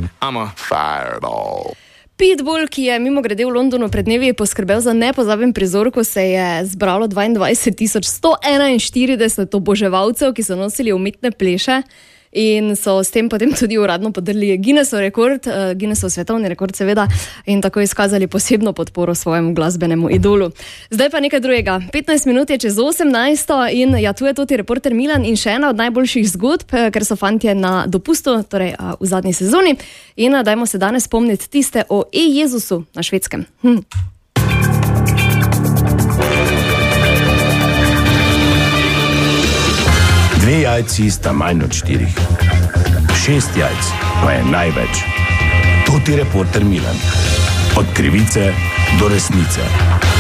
I'm a fireball. Pitbull, ki je mimogrede v Londonu pred dnevi poskrbel za nepozaben prizor, ko se je zbralo 22.141 oboževalcev, ki so nosili umetne pleše in so s tem potem tudi uradno podrli Guinnessov svetovni rekord seveda in tako izkazali posebno podporo svojemu glasbenemu idolu. Zdaj pa nekaj drugega. 15 minut je čez 18 in ja, tu je tudi reporter Milan in še ena od najboljših zgodb, ker so fantje na dopustu, torej v zadnji sezoni in dajmo se danes spomniti tiste o Jezusu na Švedskem. Dve jajci sta manj od 4. 6 jajc pa je največ. To ti reporter Milan. Od krivice do resnice.